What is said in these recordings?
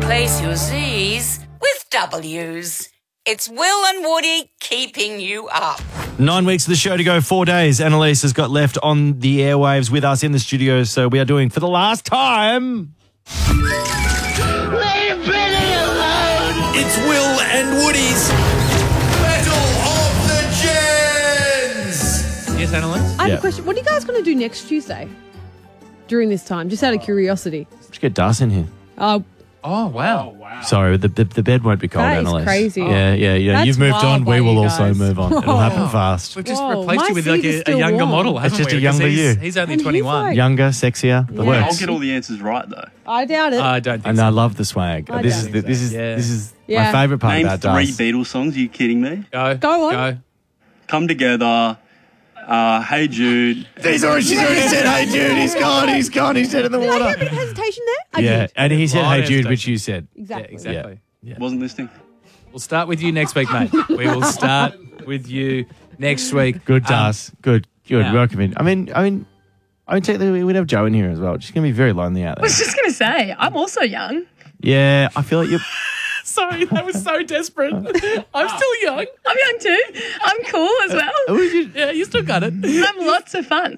Replace your Z's with W's. It's Will and Woody keeping you up. 9 weeks of the show to go, 4 days. Annalise has got left on the airwaves with us in the studio, so we are doing, for the last time... Leave Billy alone! It's Will and Woody's Battle of the Gens! Yes, Annalise? I have a question. What are you guys going to do next Tuesday during this time? Just out of curiosity. Let's get Das in here. Oh, wow. Sorry, the bed won't be cold, That is Annalise. crazy. Yeah. That's You've moved wild on. by We will you also guys. move on. It'll happen fast. We've just Whoa, replaced my you with seat like is a still younger warm. model, haven't It's just we? a younger Because you. He's only And he's 21. like- Younger, sexier, the Yeah. works. I'll get all the answers right though. I doubt it. I don't think And so. I love the swag. I This don't is think this is Yeah. this is Yeah. my favourite part Name about 3 Das. Beatles songs. Are you kidding me? Go on. Come Together. Hey Jude. She's already said, "Hey Jude, he's gone. He's dead in the Did I hear a water." bit of hesitation there? I Yeah, did. and he said, Right "Hey Jude," hesitation. which you said. Exactly. Yeah, exactly. Wasn't listening. We'll start with you next week, mate. We will start with you next week. Good, Das. Good. now- Welcome in. I mean, technically we'd have Joe in here as well. She's gonna be very lonely out I there. was just going to say, I'm also young. Yeah, I feel like you're. Sorry, that was so desperate. I'm still young. I'm young too. I'm cool as well. Yeah, you still got it. I'm lots of fun.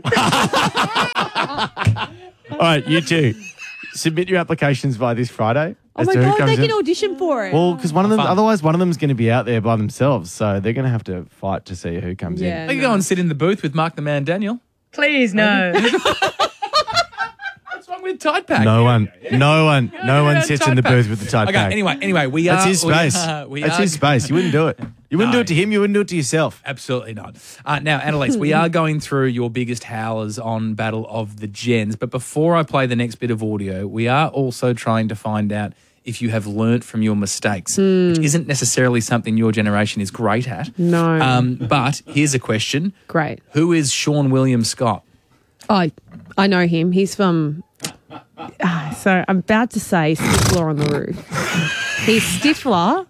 All right, you two. Submit your applications by this Friday. Oh as my to who God, comes they in. can audition for it. Well, because one of them, Fun. otherwise one of them's going to be out there by themselves, so they're going to have to fight to see who comes Yeah. in. I can go and sit in the booth with Mark the Man Daniel. Please, no. What's wrong with Tide Pack? No one sits in the Tide Pack. booth with the Tide Okay, Pack. anyway, we are... That's his space. That's his space. You wouldn't do it. You wouldn't do it to him. You wouldn't do it to yourself. Absolutely not. Now, Annalise, we are going through your biggest howlers on Battle of the Gens, but before I play the next bit of audio, we are also trying to find out if you have learnt from your mistakes, which isn't necessarily something your generation is great at. No. But here's a question. Great. Who is Sean William Scott? Oh, I know him. He's from... so I'm about to say Stifler on the Roof. He's Stifler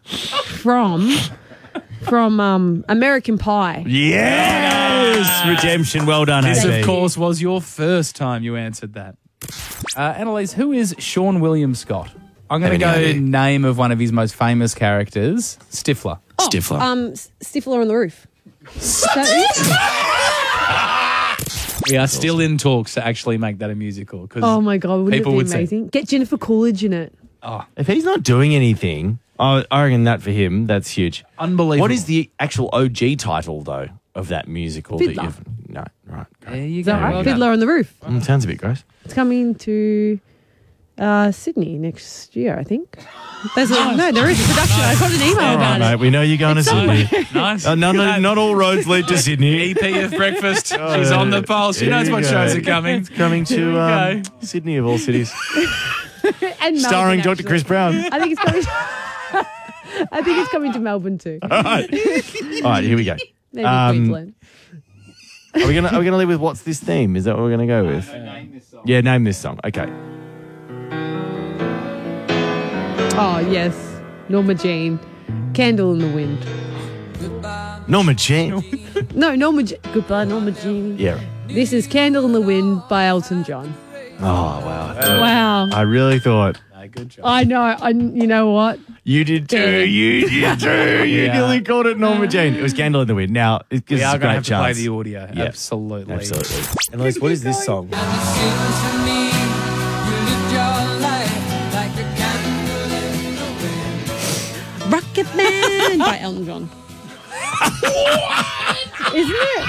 from American Pie. Yes! Redemption. Well done, This, AB. of course, was your first time you answered that. Annalise, who is Sean William Scott? I'm going to Have go any idea? name of one of his most famous characters, Stifler. Stifler. Stifler on the Roof. Is that it? We are still in talks to actually make that a musical. Oh my God, wouldn't People it would be say- amazing? Get Jennifer Coolidge in it. If he's not doing anything, I reckon that for him, that's huge. Unbelievable. What is the actual OG title, though, of that musical? Fiddler. That you've... No, right. There you Is that go. right? Well done. Fiddler on the Roof. Sounds a bit gross. It's coming to Sydney next year, I think. There is a production. I got an email All right, about mate. it. We know you're going to Sydney. Nice. Not all roads lead to Sydney. EP of breakfast. She's on the pulse. She There knows you what go. shows are coming. Coming Here we to go. Sydney, of all cities. And Starring Melbourne, Dr. Chris Brown. I think it's coming. I think it's coming to Melbourne too. All right, here we go. Maybe Queensland. Are we gonna leave with what's this theme? Is that what we're gonna go with? Yeah, name this song. Okay. Oh yes, Norma Jean, Candle in the Wind. Norma Jean. No, Norma. Goodbye, Norma Jean. Yeah. This is Candle in the Wind by Elton John. Oh wow. Wow. I really thought Good job. I know. You know what? you did too. You did too. You Yeah. nearly called it Norma Jean. It was Candle in the Wind. Now it gives We us are a going to great have to play chance. the audio. Yeah. Absolutely. Absolutely. Annalise, what is this song? Rocket Man by Elton John. Isn't it?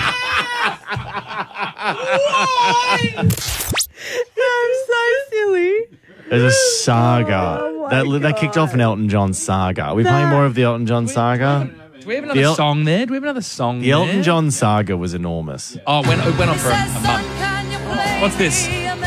I'm so silly. There's a saga. Oh my that kicked off an Elton John saga. Are we playing more of the Elton John saga? Do we have another song there? Do we have another song The Elton there? John saga was enormous. Oh, it went on for a month. What's this?